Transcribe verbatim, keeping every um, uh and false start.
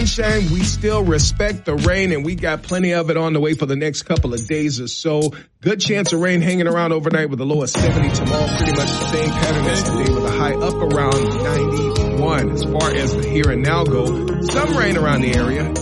sunshine, we still respect the rain, and we got plenty of it on the way for the next couple of days or so. Good chance of rain hanging around overnight with a low of seventy tomorrow. Pretty much the same pattern as today with a high up around ninety-one. As far as the here and now go, some rain around the area.